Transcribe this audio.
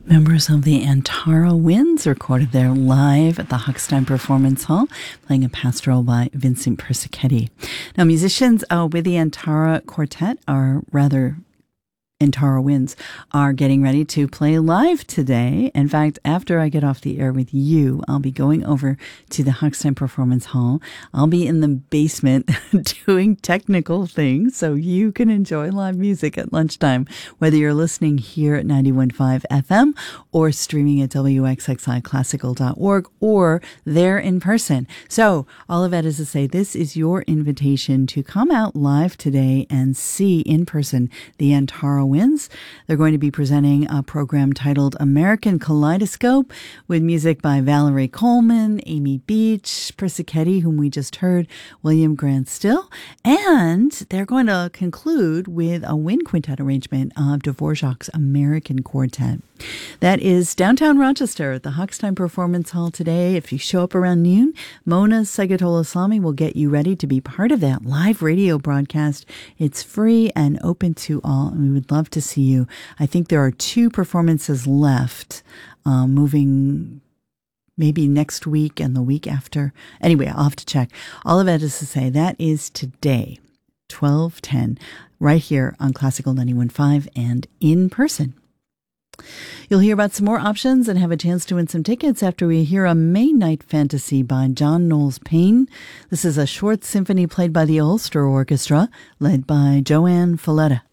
Members of the Antara Winds recorded there live at the Hochstein Performance Hall, playing a pastoral by Vincent Persichetti. Now, musicians with the Antara Quartet Antara Winds are getting ready to play live today. In fact, after I get off the air with you, I'll be going over to the Hochstein Performance Hall. I'll be in the basement doing technical things so you can enjoy live music at lunchtime, whether you're listening here at 91.5 FM or streaming at wxxiclassical.org or there in person. So all of that is to say, this is your invitation to come out live today and see in person the Antara Winds. They're going to be presenting a program titled American Kaleidoscope with music by Valerie Coleman, Amy Beach, Persichetti, whom we just heard, William Grant Still, and they're going to conclude with a wind quintet arrangement of Dvorak's American Quartet. That is downtown Rochester at the Hochstein Performance Hall today. If you show up around noon, Mona Segatola-Slami will get you ready to be part of that live radio broadcast. It's free and open to all, and we would love to see you. I think there are 2 performances left, moving maybe next week and the week after. Anyway, I'll have to check. All of that is to say, that is today, 12:10, right here on Classical 91.5 and in person. You'll hear about some more options and have a chance to win some tickets after we hear a May Night Fantasy by John Knowles Payne. This is a short symphony played by the Ulster Orchestra, led by Joanne Falletta.